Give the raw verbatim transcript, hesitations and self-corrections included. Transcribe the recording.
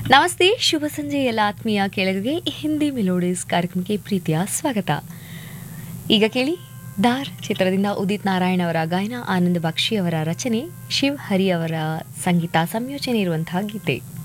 ನಮಸ್ತೆ, ಶುಭ ಸಂಜೆ ಎಲ್ಲ ಆತ್ಮೀಯ ಕೇಳಗರಿಗೆ ಹಿಂದಿ ಮೆಲೋಡೀಸ್ ಕಾರ್ಯಕ್ರಮಕ್ಕೆ ಪ್ರೀತಿಯ ಸ್ವಾಗತ. ಈಗ ಕೇಳಿ ದಾರ್ ಚಿತ್ರದಿಂದ ಉದಿತ್ ನಾರಾಯಣ್ ಅವರ ಗಾಯನ, ಆನಂದ್ ಬಕ್ಷಿ ಅವರ ರಚನೆ, ಶಿವ್ ಹರಿ ಅವರ ಸಂಗೀತ ಸಂಯೋಜನೆ ಇರುವಂತಹ ಗೀತೆ.